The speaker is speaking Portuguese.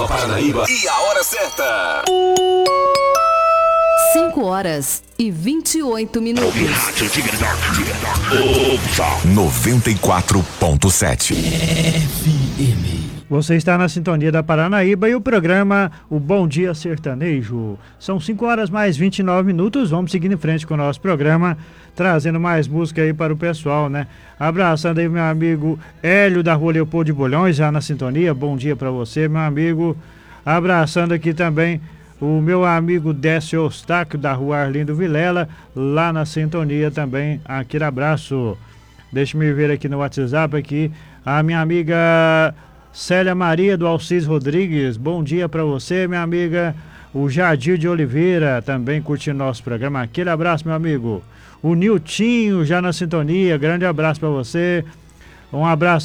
Nova Paranaíba e a hora certa. 5h28. 94.7 FM. Você está na sintonia da Paranaíba e o programa O Bom Dia Sertanejo. São 5h mais 29. Vamos seguindo em frente com o nosso programa, trazendo mais música aí para o pessoal, né? Abraçando aí meu amigo Hélio da Rua Leopoldo de Bulhões, já na sintonia. Bom dia para você, meu amigo. Abraçando aqui também o meu amigo Décio Eustáquio da Rua Arlindo Vilela, lá na sintonia também. Aquele abraço. Deixa-me ver aqui no WhatsApp aqui a minha amiga Célia Maria do Alcides Rodrigues, bom dia para você, minha amiga. O Jadir de Oliveira também curtindo nosso programa. Aquele abraço, meu amigo. O Niltinho já na sintonia, grande abraço para você. Um abraço